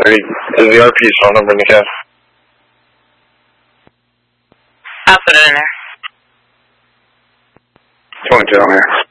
30. Is the RP's phone number in the cab? I'll put it in there. 22 on here.